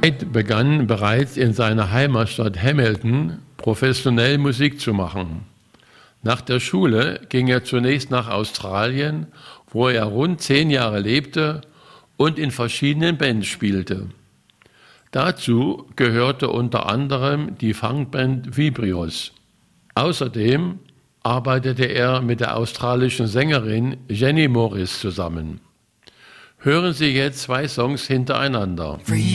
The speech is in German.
White begann bereits in seiner Heimatstadt Hamilton professionell Musik zu machen. Nach der Schule ging er zunächst nach Australien, wo er rund 10 Jahre lebte und in verschiedenen Bands spielte. Dazu gehörte unter anderem die Funkband Vibrios. Außerdem arbeitete er mit der australischen Sängerin Jenny Morris zusammen. Hören Sie jetzt 2 Songs hintereinander.